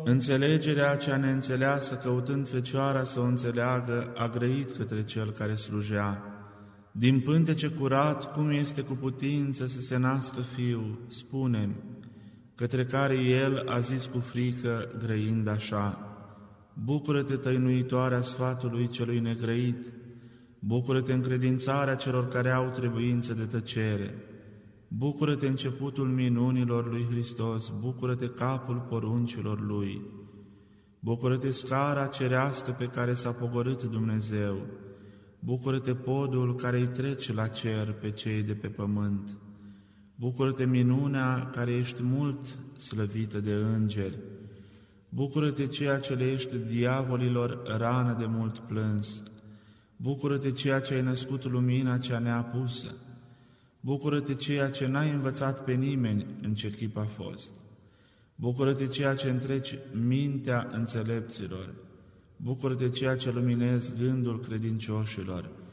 înțelegerea cea neînțeleasă, căutând Fecioara să o înțeleagă, a grăit către cel care slujea. Din pântece curat, cum este cu putință să se nască Fiul, spune-mi, către care el a zis cu frică, grăind așa: bucură-te, tăinuitoarea sfatului celui negrăit, bucură-te încredințarea celor care au trebuință de tăcere, bucură-te începutul minunilor lui Hristos, bucură-te capul poruncilor lui, bucură-te scara cerească pe care s-a pogorât Dumnezeu, bucură-te podul care îi trece la cer pe cei de pe pământ, bucură-te minunea care ești mult slăvită de îngeri, bucură-te ceea ce le ești diavolilor rană de mult plâns, bucură-te ceea ce ai născut lumina cea neapusă, bucură-te ceea ce n-ai învățat pe nimeni în ce chip a fost, bucură-te ceea ce întreci mintea înțelepților, bucură-te ceea ce luminezi gândul credincioșilor,